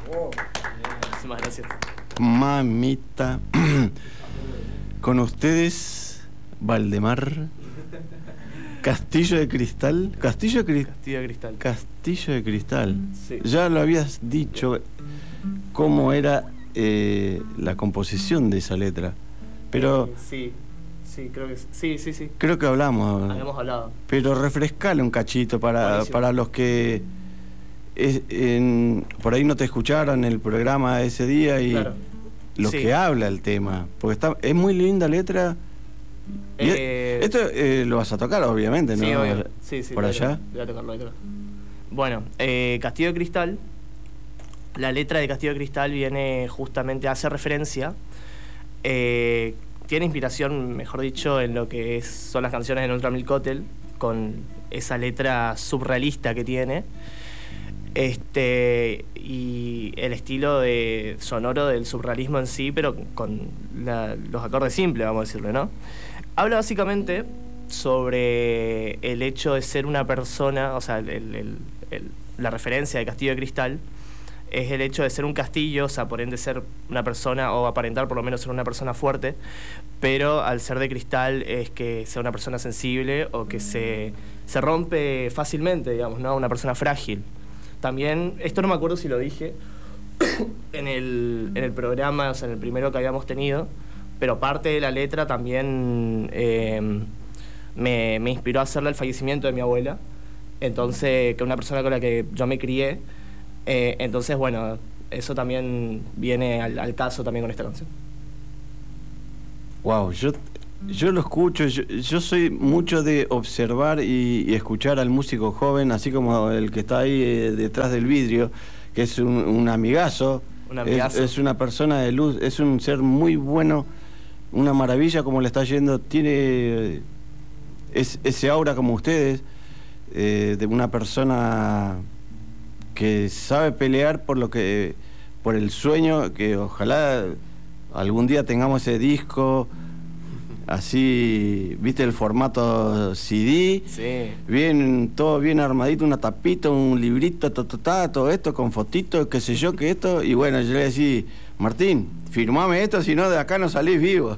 Muchísimas gracias. Mamita. Con ustedes, Valdemar. Castillo de Cristal. Castillo de Cristal. Castillo de Cristal. Sí. Ya lo habías dicho cómo era la composición de esa letra. Pero sí, creo que sí. creo que hablamos. Habíamos hablado. Pero refrescale un cachito para los que por ahí no te escucharon el programa ese día y claro. Lo que habla el tema. Porque es muy linda letra. Y esto lo vas a tocar, obviamente, ¿no? Sí, obvio. Sí, por allá. Voy a tocarlo. Bueno, Castillo de Cristal. La letra de Castillo de Cristal viene justamente, hace referencia. Tiene inspiración, mejor dicho, en lo que son las canciones de Neutral Milk Hotel, con esa letra surrealista que tiene. Y el estilo sonoro del surrealismo en sí, pero con los acordes simples, vamos a decirlo, ¿no? Habla básicamente sobre el hecho de ser una persona, o sea, la referencia de Castillo de Cristal es el hecho de ser un castillo, o sea, por ende ser una persona, o aparentar por lo menos ser una persona fuerte, pero al ser de cristal es que sea una persona sensible o que se rompe fácilmente, digamos, ¿no? Una persona frágil. También, esto no me acuerdo si lo dije en el programa, o sea, en el primero que habíamos tenido, pero parte de la letra también me inspiró a hacerle el fallecimiento de mi abuela. Entonces, que una persona con la que yo me crié. Entonces, bueno, eso también viene al caso también con esta canción. Wow, yo lo escucho, yo soy mucho de observar y escuchar al músico joven, así como el que está ahí detrás del vidrio, que es un amigazo. Un amigazo. Es una persona de luz, es un ser muy bueno, una maravilla como le está yendo, tiene ese aura como ustedes, de una persona que sabe pelear por el sueño, que ojalá algún día tengamos ese disco así, viste el formato CD, sí. Todo bien armadito, una tapita, un librito, todo esto con fotitos, qué sé yo, que esto, y bueno, yo le decía, Martín, firmame esto, si no de acá no salís vivo.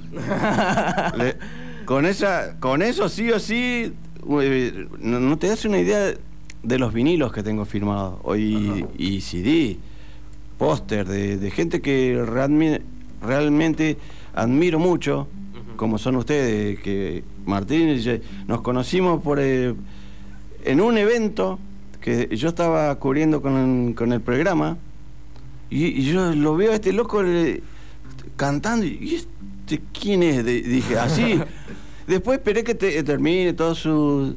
Con eso sí o sí, no te das una idea de los vinilos que tengo firmados y CD, póster de gente que realmente admiro mucho, como son ustedes, que Martín y yo nos conocimos en un evento que yo estaba cubriendo con el programa y yo lo veo a este loco cantando y ¿este quién es? Dije, así. Después esperé que termine todo su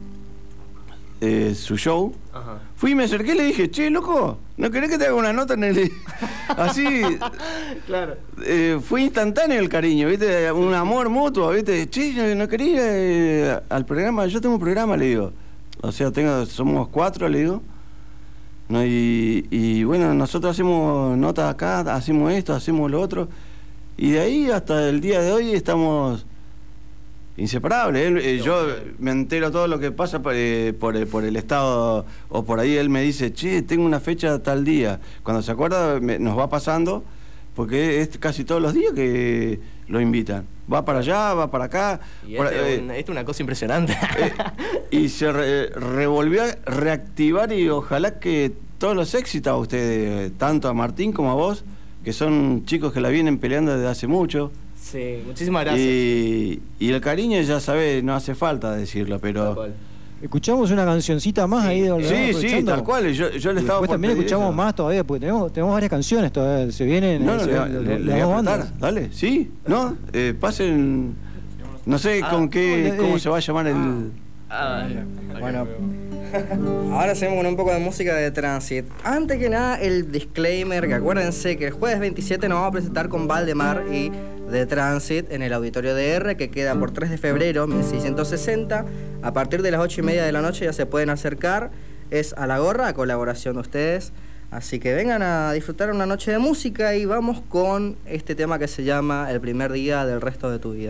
show. Ajá. Fui y me acerqué y le dije, che, loco, ¿no querés que te haga una nota en el...? Así... Claro. Fue instantáneo el cariño, ¿viste? Un amor mutuo, ¿viste? Che, ¿no querés ir al programa? Yo tengo un programa, le digo. O sea, somos 4, le digo. ¿No? Y bueno, nosotros hacemos notas acá, hacemos esto, hacemos lo otro. Y de ahí hasta el día de hoy estamos... inseparable. Yo me entero todo lo que pasa por el estado, o por ahí él me dice, che, tengo una fecha tal día. Cuando se acuerda nos va pasando, porque es casi todos los días que lo invitan. Va para allá, va para acá. Y esto es una cosa impresionante. Y se revolvió a reactivar, y ojalá que todos los éxitos a ustedes, tanto a Martín como a vos, que son chicos que la vienen peleando desde hace mucho. Sí, muchísimas gracias. Y el cariño, ya sabés, no hace falta decirlo, pero... Escuchamos una cancioncita más ahí. Sí, tal cual. Yo le estaba después también escuchamos más todavía, porque tenemos varias canciones todavía. Se vienen... No, le voy a apretar. Dale, sí, ¿no? Pasen... No sé cómo se va a llamar el... Bueno, ahora hacemos un poco de música de Transit. Antes que nada, el disclaimer, que acuérdense que el jueves 27 nos vamos a presentar con Valdemar y de Transit en el Auditorio DR, que queda por 3 de febrero, 1660. A partir de las 8:30 de la noche ya se pueden acercar. Es a la gorra, a colaboración de ustedes. Así que vengan a disfrutar una noche de música y vamos con este tema que se llama El primer día del resto de tu vida.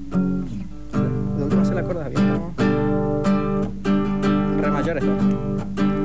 La última se la acordas bien, ¿no? Re mayor esto.